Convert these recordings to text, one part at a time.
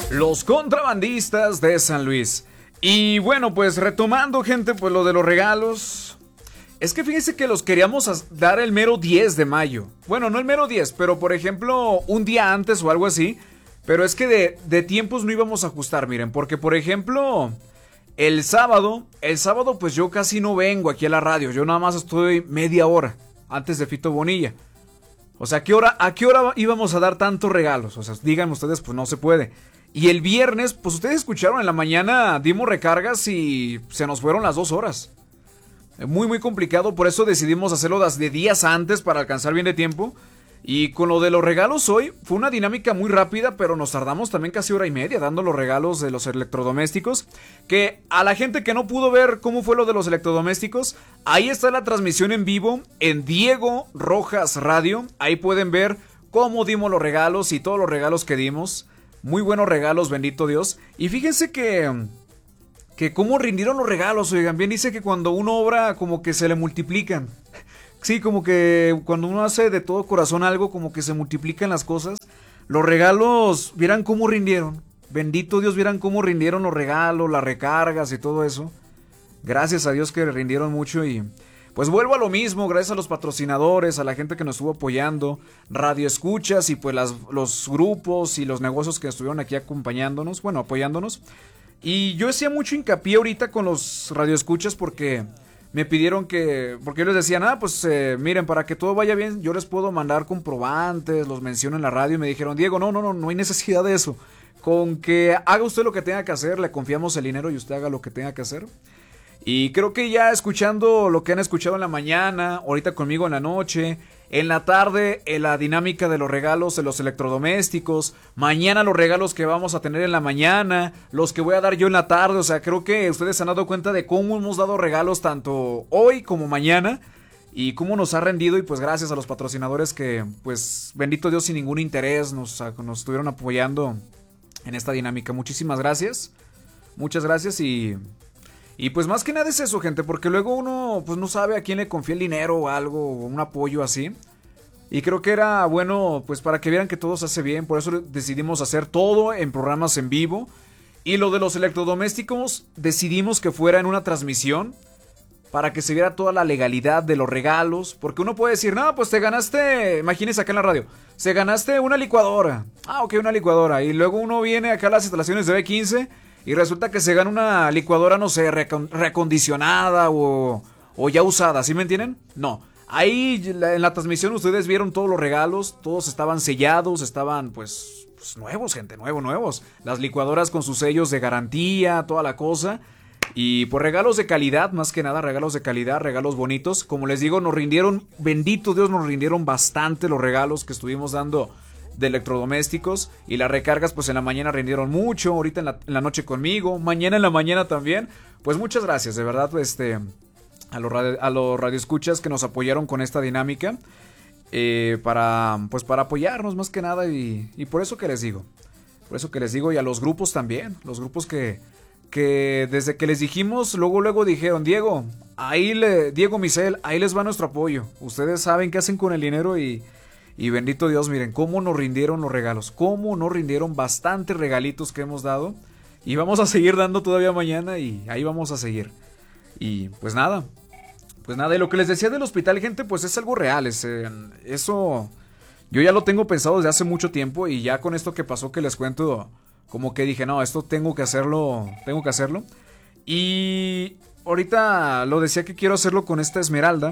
Los contrabandistas de San Luis. Y bueno, pues retomando, gente, pues lo de los regalos. Es que fíjense que los queríamos dar el mero 10 de mayo. Bueno, no el mero 10, pero por ejemplo, un día antes o algo así. Pero es que de tiempos no íbamos a ajustar, miren. Porque por ejemplo, el sábado pues yo casi no vengo aquí a la radio. Yo nada más estoy media hora antes de Fito Bonilla. O sea, ¿a qué hora íbamos a dar tantos regalos? O sea, digan ustedes, pues no se puede. Y el viernes, pues ustedes escucharon, en la mañana dimos recargas y se nos fueron las 2 horas. Muy, muy complicado, por eso decidimos hacerlo de días antes para alcanzar bien de tiempo. Y con lo de los regalos hoy, fue una dinámica muy rápida, pero nos tardamos también casi hora y media dando los regalos de los electrodomésticos. Que a la gente que no pudo ver cómo fue lo de los electrodomésticos, ahí está la transmisión en vivo en Diego Rojas Radio. Ahí pueden ver cómo dimos los regalos y todos los regalos que dimos. Muy buenos regalos, bendito Dios. Y fíjense que cómo rindieron los regalos, oigan. Bien dice que cuando uno obra como que se le multiplican. Sí, como que cuando uno hace de todo corazón algo, como que se multiplican las cosas. Los regalos, vieran cómo rindieron. Bendito Dios, vieran cómo rindieron los regalos, las recargas y todo eso. Gracias a Dios que rindieron mucho y... Pues vuelvo a lo mismo, gracias a los patrocinadores, a la gente que nos estuvo apoyando, radio escuchas y pues los grupos y los negocios que estuvieron aquí acompañándonos, bueno, apoyándonos. Y yo hacía mucho hincapié ahorita con los radioescuchas porque me pidieron porque yo les decía, pues miren, para que todo vaya bien, yo les puedo mandar comprobantes, los menciono en la radio y me dijeron, Diego, no hay necesidad de eso. Con que haga usted lo que tenga que hacer, le confiamos el dinero y usted haga lo que tenga que hacer. Y creo que ya escuchando lo que han escuchado en la mañana, ahorita conmigo en la noche, en la tarde, en la dinámica de los regalos de los electrodomésticos, mañana los regalos que vamos a tener en la mañana, los que voy a dar yo en la tarde, o sea, creo que ustedes se han dado cuenta de cómo hemos dado regalos tanto hoy como mañana y cómo nos ha rendido y pues gracias a los patrocinadores que, pues, bendito Dios, sin ningún interés nos estuvieron apoyando en esta dinámica. Muchísimas gracias, muchas gracias y pues más que nada es eso, gente, porque luego uno pues no sabe a quién le confía el dinero o algo, o un apoyo así. Y creo que era bueno pues para que vieran que todo se hace bien, por eso decidimos hacer todo en programas en vivo. Y lo de los electrodomésticos decidimos que fuera en una transmisión para que se viera toda la legalidad de los regalos. Porque uno puede decir, no, pues te ganaste, imagínense acá en la radio, se ganaste una licuadora. Ah, ok, una licuadora. Y luego uno viene acá a las instalaciones de B15... y resulta que se gana una licuadora, no sé, reacondicionada o ya usada, ¿sí me entienden? No, ahí en la transmisión ustedes vieron todos los regalos, todos estaban sellados, estaban pues nuevos, gente, nuevos. Las licuadoras con sus sellos de garantía, toda la cosa. Y pues regalos de calidad, más que nada, regalos de calidad, regalos bonitos. Como les digo, nos rindieron, bendito Dios, nos rindieron bastante los regalos que estuvimos dando de electrodomésticos y las recargas pues en la mañana rindieron mucho, ahorita en la noche conmigo, mañana en la mañana también. Pues muchas gracias, de verdad, a los radioescuchas que nos apoyaron con esta dinámica para apoyarnos más que nada y por eso que les digo y a los grupos también, los grupos que desde que les dijimos, luego dijeron, Diego Misael, ahí les va nuestro apoyo, ustedes saben qué hacen con el dinero y bendito Dios, miren cómo nos rindieron los regalos, cómo nos rindieron bastantes regalitos que hemos dado. Y vamos a seguir dando todavía mañana y ahí vamos a seguir. Y pues nada, y lo que les decía del hospital, gente, pues es algo real. Eso yo ya lo tengo pensado desde hace mucho tiempo y ya con esto que pasó que les cuento, como que dije, no, esto tengo que hacerlo. Y ahorita lo decía que quiero hacerlo con esta Esmeralda.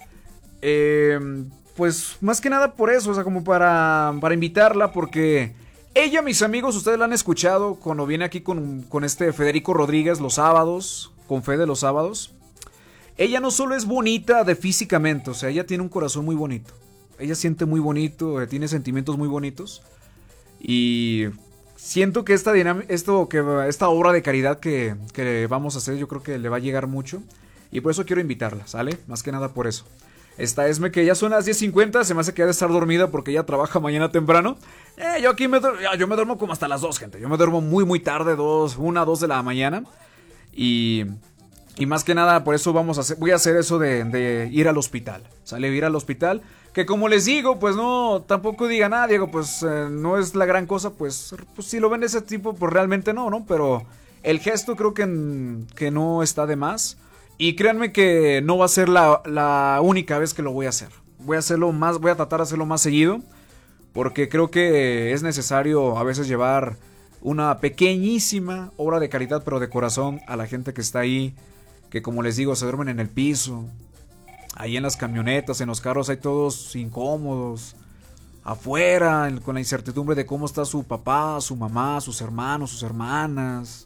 Pues más que nada por eso, o sea, como para invitarla, porque ella, mis amigos, ustedes la han escuchado cuando viene aquí con este Federico Rodríguez los sábados, con Fede los sábados. Ella no solo es bonita de físicamente, o sea, ella tiene un corazón muy bonito. Ella siente muy bonito, tiene sentimientos muy bonitos. Y siento que esta obra de caridad que vamos a hacer, yo creo que le va a llegar mucho. Y por eso quiero invitarla, ¿sale? Más que nada por eso. Esta Esme que ya son las 10:50, se me hace que ha de estar dormida porque ella trabaja mañana temprano. Yo me duermo como hasta las 2, gente. Yo me duermo muy muy tarde, 1, 2 de la mañana. Y más que nada por eso voy a hacer eso de ir al hospital. ¿Sale? Ir al hospital Que como les digo, pues no, tampoco digan, ah, Diego, pues no es la gran cosa, pues si lo ven de ese tipo, pues realmente no, ¿no? Pero el gesto creo que no está de más. Y créanme que no va a ser la única vez que lo voy a hacer. Voy a tratar de hacerlo más seguido. Porque creo que es necesario a veces llevar una pequeñísima obra de caridad, pero de corazón, a la gente que está ahí. Que como les digo, se duermen en el piso. Ahí en las camionetas, en los carros hay todos incómodos. Afuera, con la incertidumbre de cómo está su papá, su mamá, sus hermanos, sus hermanas.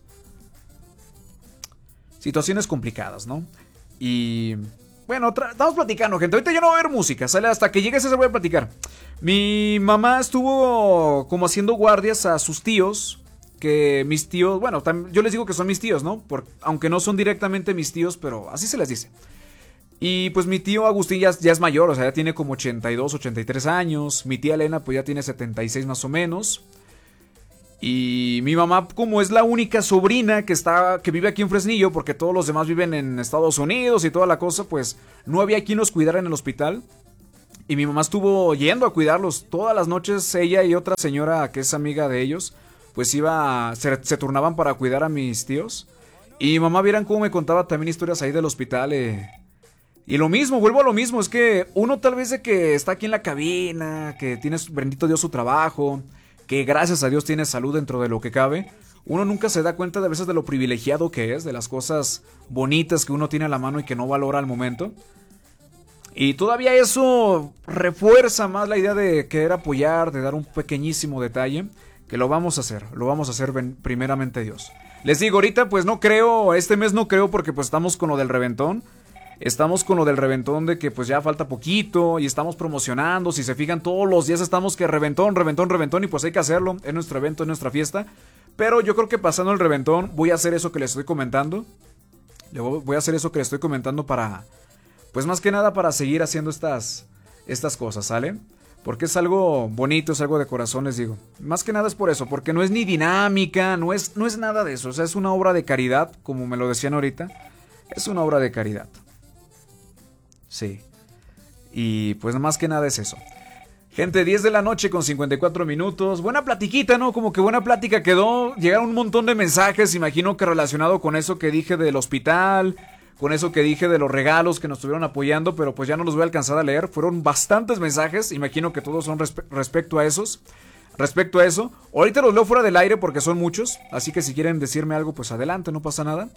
Situaciones complicadas, ¿no? Y bueno, estamos platicando, gente. Ahorita ya no va a haber música, ¿sale? Hasta que llegue ese voy a platicar. Mi mamá estuvo como haciendo guardias a sus tíos. Que mis tíos, bueno, yo les digo que son mis tíos, ¿no? Aunque no son directamente mis tíos, pero así se les dice. Y pues mi tío Agustín ya es mayor, o sea, ya tiene como 82, 83 años. Mi tía Elena pues ya tiene 76 más o menos. Y mi mamá, como es la única sobrina que vive aquí en Fresnillo, porque todos los demás viven en Estados Unidos y toda la cosa, pues no había quien los cuidara en el hospital. Y mi mamá estuvo yendo a cuidarlos todas las noches. Ella y otra señora que es amiga de ellos, pues se turnaban para cuidar a mis tíos. Y mi mamá, vieran cómo me contaba también historias ahí del hospital. Y lo mismo, vuelvo a lo mismo, es que uno tal vez de que está aquí en la cabina, que tiene, bendito Dios, su trabajo, que gracias a Dios tiene salud dentro de lo que cabe, uno nunca se da cuenta de a veces de lo privilegiado que es, de las cosas bonitas que uno tiene a la mano y que no valora al momento. Y todavía eso refuerza más la idea de querer apoyar, de dar un pequeñísimo detalle, que lo vamos a hacer primeramente Dios. Les digo, ahorita pues no creo, este mes no creo porque pues estamos con lo del reventón. Estamos con lo del reventón de que pues ya falta poquito y estamos promocionando. Si se fijan, todos los días estamos que reventón y pues hay que hacerlo. Es nuestro evento, es nuestra fiesta. Pero yo creo que pasando el reventón voy a hacer eso que les estoy comentando. Voy a hacer eso que les estoy comentando para, pues más que nada para seguir haciendo estas cosas, ¿sale? Porque es algo bonito, es algo de corazón, les digo. Más que nada es por eso, porque no es ni dinámica, no es nada de eso. O sea, es una obra de caridad, como me lo decían ahorita. Es una obra de caridad. Sí. Y pues más que nada es eso. Gente, 10 de la noche con 54 minutos. Buena platiquita, ¿no? Como que buena plática quedó. Llegaron un montón de mensajes, imagino que relacionado con eso que dije del hospital, con eso que dije de los regalos que nos estuvieron apoyando, pero pues ya no los voy a alcanzar a leer. Fueron bastantes mensajes, imagino que todos son respecto a esos. Respecto a eso, ahorita los leo fuera del aire porque son muchos, así que si quieren decirme algo, pues adelante, no pasa nada.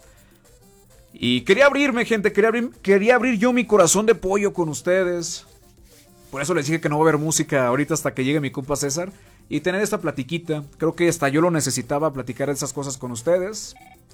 Y quería abrirme, gente, quería abrir yo mi corazón de pollo con ustedes. Por eso les dije que no va a haber música ahorita hasta que llegue mi compa César. Y tener esta platiquita, creo que hasta yo lo necesitaba, platicar esas cosas con ustedes.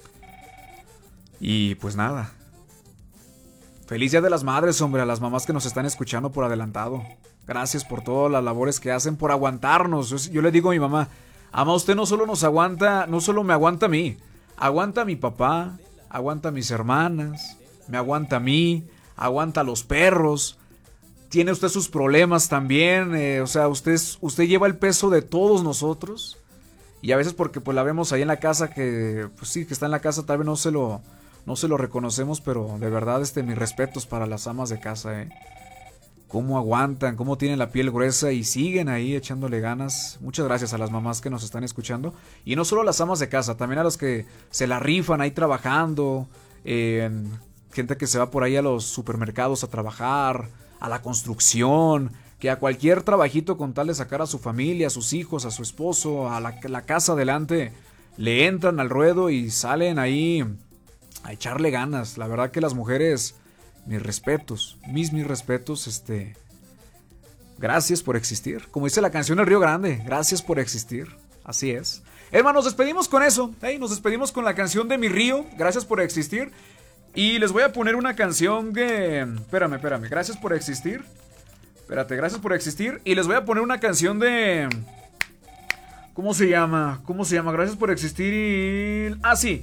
Y pues nada. Feliz Día de las Madres, hombre, a las mamás que nos están escuchando por adelantado. Gracias por todas las labores que hacen, por aguantarnos. Yo le digo a mi mamá, ama, usted no solo nos aguanta, no solo me aguanta a mí, aguanta a mi papá, aguanta a mis hermanas, me aguanta a mí, aguanta a los perros. Tiene usted sus problemas también, o sea, usted lleva el peso de todos nosotros. Y a veces porque pues la vemos ahí en la casa, que pues sí, que está en la casa, tal vez no se lo reconocemos, pero de verdad mis respetos para las amas de casa, cómo aguantan, cómo tienen la piel gruesa y siguen ahí echándole ganas. Muchas gracias a las mamás que nos están escuchando. Y no solo a las amas de casa, también a los que se la rifan ahí trabajando, gente que se va por ahí a los supermercados a trabajar, a la construcción, que a cualquier trabajito con tal de sacar a su familia, a sus hijos, a su esposo, a la casa adelante, le entran al ruedo y salen ahí a echarle ganas. La verdad que las mujeres, mis respetos, mis respetos, gracias por existir. Como dice la canción del Río Grande, gracias por existir. Así es. Hermanos, nos despedimos con eso. Nos despedimos con la canción de Mi Río, gracias por existir. Y les voy a poner una canción que... Espérame. Gracias por existir. Gracias por existir. Y les voy a poner una canción de... ¿Cómo se llama? Gracias por existir y... Ah, sí.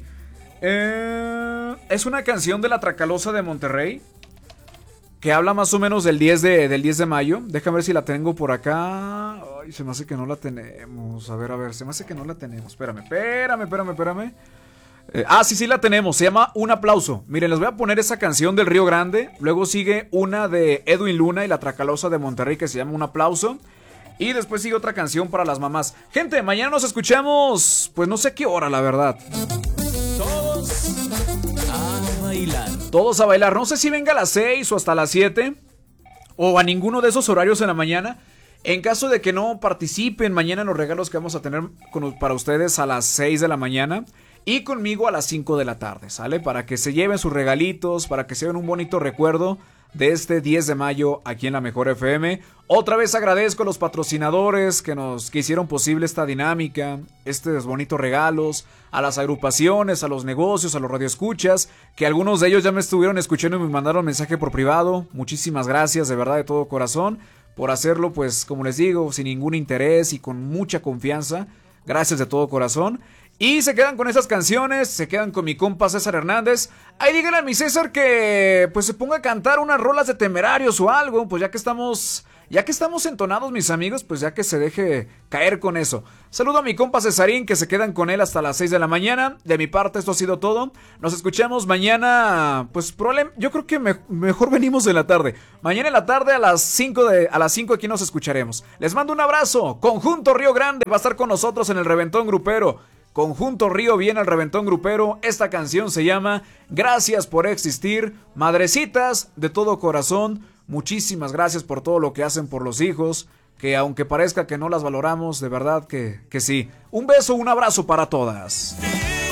Es una canción de La Tracalosa de Monterrey, que habla más o menos del 10 de mayo. Déjame ver si la tengo por acá. Ay, se me hace que no la tenemos. A ver, se me hace que no la tenemos. Espérame. Sí, la tenemos. Se llama Un Aplauso. Miren, les voy a poner esa canción del Río Grande. Luego sigue una de Edwin Luna y la Tracalosa de Monterrey que se llama Un Aplauso. Y después sigue otra canción para las mamás. Gente, mañana nos escuchamos. Pues no sé a qué hora, la verdad. Todos a bailar. Todos a bailar. No sé si venga a las 6 o hasta las 7. O a ninguno de esos horarios en la mañana. En caso de que no participen mañana en los regalos que vamos a tener para ustedes a las 6 de la mañana. Y conmigo a las 5 de la tarde, ¿sale? Para que se lleven sus regalitos, para que se lleven un bonito recuerdo de este 10 de mayo aquí en la Mejor FM. Otra vez agradezco a los patrocinadores que hicieron posible esta dinámica, estos bonitos regalos, a las agrupaciones, a los negocios, a los radioescuchas, que algunos de ellos ya me estuvieron escuchando y me mandaron mensaje por privado. Muchísimas gracias, de verdad, de todo corazón, por hacerlo, pues, como les digo, sin ningún interés y con mucha confianza. Gracias de todo corazón. Y se quedan con esas canciones, se quedan con mi compa César Hernández. Ahí díganle a mi César que pues se ponga a cantar unas rolas de Temerarios o algo, pues ya que estamos entonados, mis amigos, pues ya que se deje caer con eso. Saludo a mi compa Cesarín, que se quedan con él hasta las 6 de la mañana. De mi parte esto ha sido todo. Nos escuchamos mañana, pues yo creo que mejor venimos en la tarde. Mañana en la tarde a las 5 aquí nos escucharemos. Les mando un abrazo. Conjunto Río Grande va a estar con nosotros en el Reventón Grupero. Conjunto Río viene al Reventón Grupero. Esta canción se llama Gracias por existir. Madrecitas, de todo corazón, muchísimas gracias por todo lo que hacen por los hijos, que aunque parezca que no las valoramos, de verdad que sí. Un beso, un abrazo para todas.